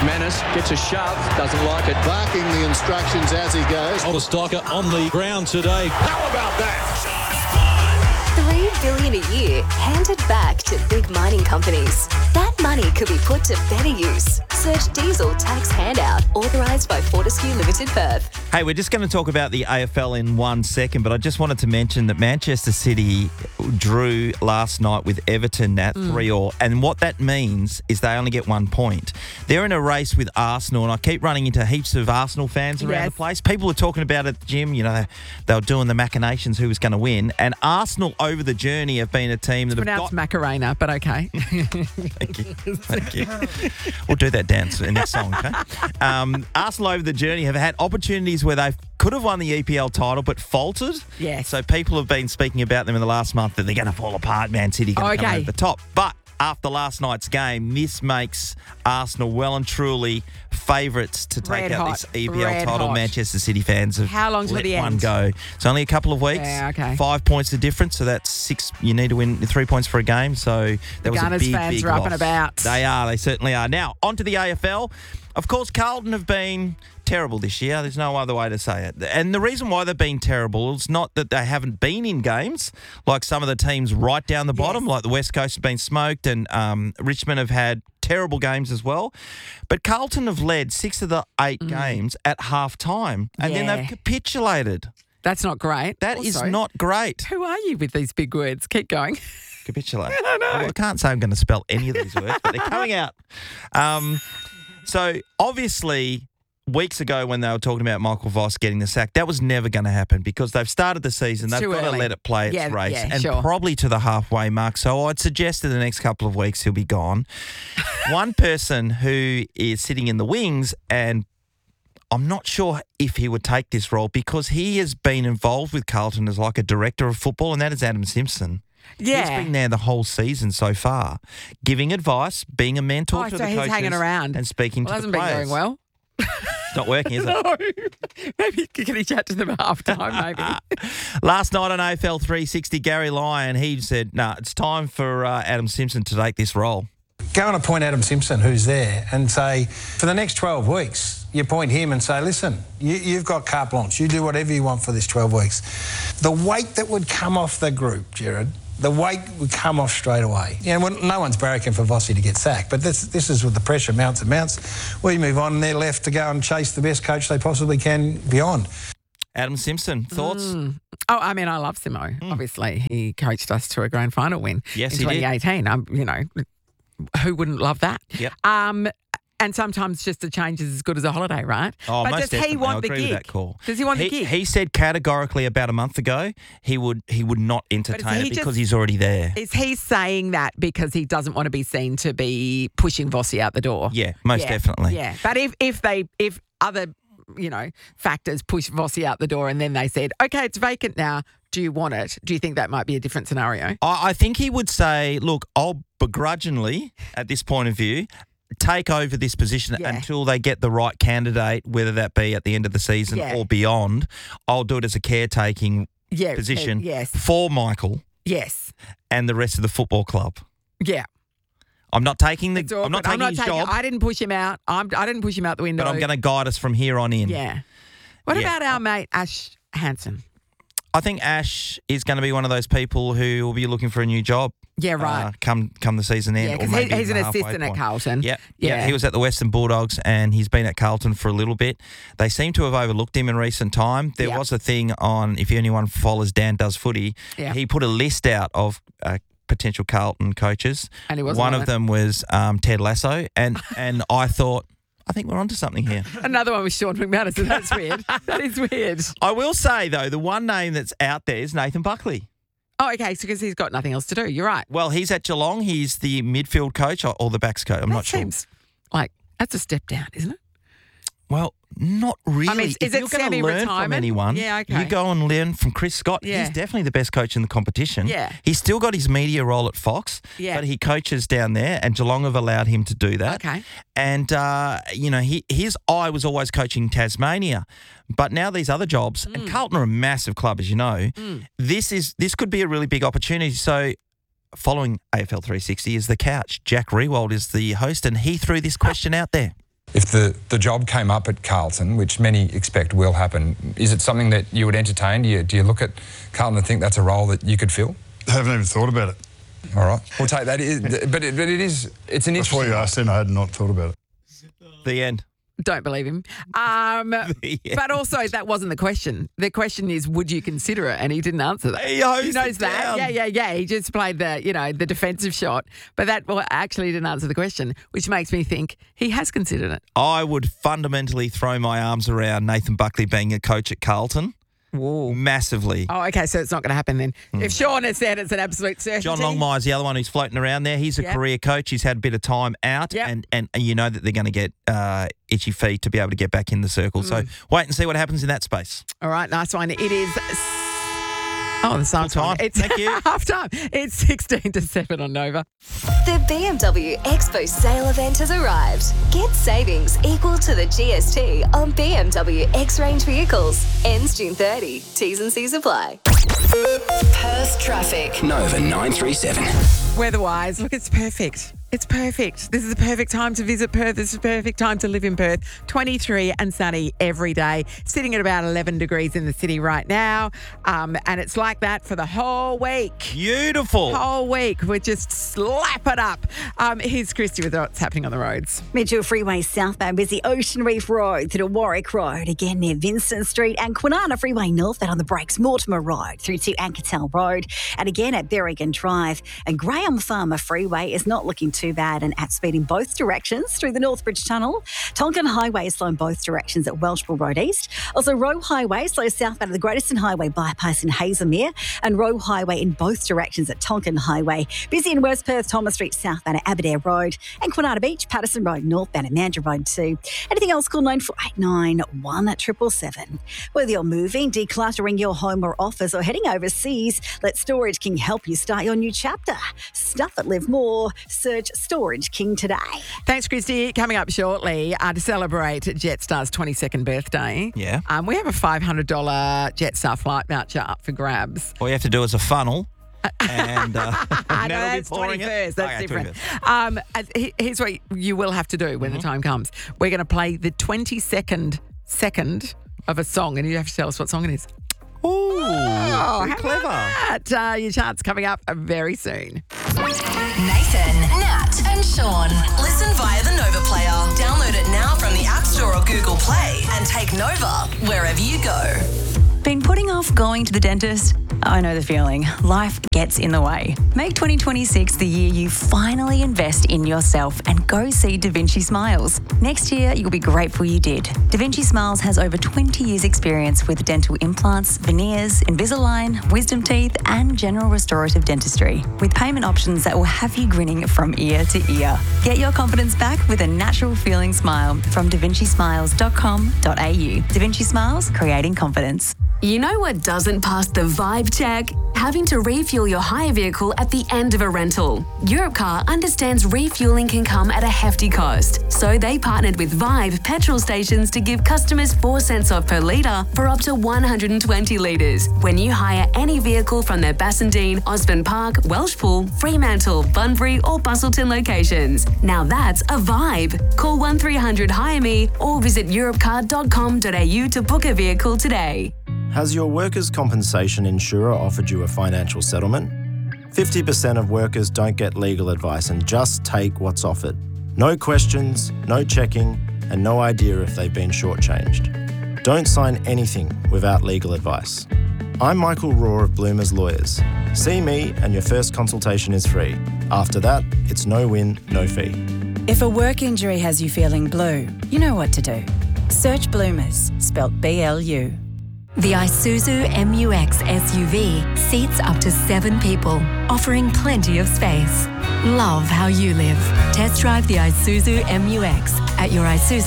Menace gets a shove, doesn't like it. Barking the instructions as he goes. Older Stocker on the ground today. How about that? $3 billion a year handed back to big mining companies. That money could be put to better use. Search diesel tax handout authorised by Fortescue Limited Perth. Hey, we're just going to talk about the AFL in 1 second, but I just wanted to mention that Manchester City drew last night with Everton at 3-3, and what that means is they only get 1 point. They're in a race with Arsenal, and I keep running into heaps of Arsenal fans around the place. People are talking about it at the gym, you know, they were doing the machinations who was going to win, and Arsenal over the journey have been a team that have got... Macarena, but okay. Thank you. We'll do that dance in next song, okay? Arsenal over the journey have had opportunities where they could have won the EPL title but faltered. Yes. So people have been speaking about them in the last month that they're going to fall apart, Man City going to come over the top. But after last night's game, this makes Arsenal well and truly favourites to take out this EPL title. Manchester City fans have How long till the let one end? go. It's only a couple of weeks. Yeah, okay. 5 points the difference, so that's 6. You need to win 3 points for a game. So that was Gunners a big, fans big are up loss. and about. They are. They certainly are. Now, on to the AFL. Of course, Carlton have been terrible this year. There's no other way to say it. And the reason why they've been terrible is not that they haven't been in games, like some of the teams right down the bottom, like the West Coast have been smoked, and Richmond have had terrible games as well. But Carlton have led 6 of the 8 games at half-time, and then they've capitulated. That's not great. That is Also, not great. Who are you with these big words? Keep going. Capitulate. Well, I can't say I'm going to spell any of these words, but they're coming out. So, obviously, weeks ago when they were talking about Michael Voss getting the sack, that was never going to happen because they've started the season. They've got to let it play its race and probably to the halfway mark. So, I'd suggest in the next couple of weeks he'll be gone. One person who is sitting in the wings, and I'm not sure if he would take this role because he has been involved with Carlton as like a director of football, and that is Adam Simpson. Yeah. He's been there the whole season so far, giving advice, being a mentor to the coaches. He's hanging around. And speaking to the hasn't players. been going well. It's not working, is it? No. Maybe can he chat to them at halftime, maybe? Last night on AFL 360, Gary Lyon, he said, it's time for Adam Simpson to take this role. Go and appoint Adam Simpson, who's there, and say, for the next 12 weeks, you appoint him and say, listen, you've got carte blanche. You do whatever you want for this 12 weeks. The weight that would come off the group, Gerard, the weight would come off straight away. You know, no one's barracking for Vossi to get sacked, but this is with the pressure mounts and mounts. We move on, and they're left to go and chase the best coach they possibly can beyond. Adam Simpson, thoughts? Oh, I mean, I love Simo. Obviously, he coached us to a grand final win in he did. 2018. You know, who wouldn't love that? Yep. And sometimes just a change is as good as a holiday, right? Oh, but most does he definitely. want I the agree gig? with that call. Does he want the gig? He said categorically about a month ago he would not entertain it because he's already there. Is he saying that because he doesn't want to be seen to be pushing Vossi out the door? Yeah, most definitely. Yeah, but if other factors push Vossi out the door and then they said, okay, it's vacant now, do you want it? Do you think that might be a different scenario? I think he would say, look, I'll begrudgingly, at this point of view, take over this position until they get the right candidate, whether that be at the end of the season or beyond. I'll do it as a caretaking position for Michael and the rest of the football club. Yeah. I'm not taking his job. I didn't push him out. I didn't push him out the window. But I'm going to guide us from here on in. Yeah. What about our mate Ash Hansen? I think Ash is going to be one of those people who will be looking for a new job. Yeah, right. Come the season end. Yeah, because he's an assistant at Carlton. Yeah. He was at the Western Bulldogs and he's been at Carlton for a little bit. They seem to have overlooked him in recent time. There was a thing on, if anyone follows Dan Does Footy, he put a list out of potential Carlton coaches. And he wasn't one on of it. them was Ted Lasso. And I thought, I think we're onto something here. Another one was Sean McManus, so that's weird. That is weird. I will say, though, the one name that's out there is Nathan Buckley. Oh, okay, so because he's got nothing else to do. You're right. Well, he's at Geelong. He's the midfield coach or the backs coach. I'm not sure. Seems like that's a step down, isn't it? Well, not really. I mean, is if it you're going to learn from semi-retirement? anyone, Yeah, okay. you go and learn from Chris Scott. Yeah. He's definitely the best coach in the competition. Yeah. He's still got his media role at Fox, but he coaches down there, and Geelong have allowed him to do that. Okay. And, his eye was always coaching Tasmania. But now these other jobs, and Carlton are a massive club, as you know, this could be a really big opportunity. So following AFL 360 is The Couch. Jack Rewald is the host, and he threw this question out there. If the job came up at Carlton, which many expect will happen, is it something that you would entertain? Do you look at Carlton and think that's a role that you could fill? I haven't even thought about it. All right, we'll take that. But it's an interesting... Before you asked him, I had not thought about it. The end. Don't believe him. But also, that wasn't the question. The question is, would you consider it? And he didn't answer that. He knows that. down. Yeah. He just played the defensive shot. But that actually didn't answer the question, which makes me think he has considered it. I would fundamentally throw my arms around Nathan Buckley being a coach at Carlton. Whoa. Massively. Oh, okay, so it's not going to happen then. If Sean has said it's an absolute certainty. John Longmire's the other one who's floating around there. He's a career coach. He's had a bit of time out, and you know that they're going to get itchy feet to be able to get back in the circle. So wait and see what happens in that space. All right, nice one. It is... Oh, the same time. It's Thank you. half time. It's 16-7 on Nova. The BMW Expo sale event has arrived. Get savings equal to the GST on BMW X-Range vehicles. Ends June 30. T's and C's apply. Perth traffic. Nova 937. Weather-wise, look, it's perfect. It's perfect. This is the perfect time to visit Perth. This is the perfect time to live in Perth. 23 and sunny every day. Sitting at about 11 degrees in the city right now. And it's like that for the whole week. Beautiful. Whole week. We just slap it up. Here's Christy with what's happening on the roads. Mitchell Freeway southbound busy Ocean Reef Road through to Warwick Road, again near Vincent Street, and Kwinana Freeway northbound on the brakes, Mortimer Road through to Anketel Road, and again at Berrigan Drive. And Graham Farmer Freeway is not looking too bad and at speed in both directions through the Northbridge Tunnel. Tonkin Highway is slow in both directions at Welshpool Road East. Also Roe Highway slow southbound of the Great Eastern Highway bypass in Hazelmere, and Roe Highway in both directions at Tonkin Highway. Busy in West Perth, Thomas Street southbound at Aberdare Road, and Kwinana Beach, Patterson Road northbound at Mandurah Road 2. Anything else, call 9489 1777. Whether you're moving, decluttering your home or office, or heading overseas, let Storage King help you start your new chapter. Stuff that live more. Search Storage King today. Thanks, Christy. Coming up shortly to celebrate Jetstar's 22nd birthday. Yeah. We have a $500 Jetstar flight voucher up for grabs. All you have to do is a funnel. And No, that'll be that's pouring 21st. it. That's Okay, different. 21st. Here's what you will have to do when the time comes. We're going to play the 22nd second of a song, and you have to tell us what song it is. Ooh, how pretty clever. about that? Your chart's coming up very soon. Nathan, Nat, and Sean. Listen via the Nova Player. Download it now from the App Store or Google Play and take Nova wherever you go. Been putting off going to the dentist? I know the feeling. Life gets in the way. Make 2026 the year you finally invest in yourself and go see Da Vinci Smiles. Next year, you'll be grateful you did. Da Vinci Smiles has over 20 years' experience with dental implants, veneers, Invisalign, wisdom teeth, and general restorative dentistry, with payment options that will have you grinning from ear to ear. Get your confidence back with a natural feeling smile from davincismiles.com.au. Da Vinci Smiles, creating confidence. You know what doesn't pass the vibe check? Having to refuel your hire vehicle at the end of a rental. Europcar understands refueling can come at a hefty cost, so they partnered with Vibe petrol stations to give customers 4 cents off per litre for up to 120 litres when you hire any vehicle from their Bassendean, Osborne Park, Welshpool, Fremantle, Bunbury or Busselton locations. Now that's a vibe. Call 1300 Hire Me or visit europcar.com.au to book a vehicle today. Has your workers' compensation insurer offered you a financial settlement? 50% of workers don't get legal advice and just take what's offered. No questions, no checking, and no idea if they've been shortchanged. Don't sign anything without legal advice. I'm Michael Raw of Bloomers Lawyers. See me and your first consultation is free. After that, it's no win, no fee. If a work injury has you feeling blue, you know what to do. Search Bloomers, spelt B-L-U. The Isuzu MU-X SUV seats up to 7 people, offering plenty of space. Love how you live. Test drive the Isuzu MU-X at your Isuzu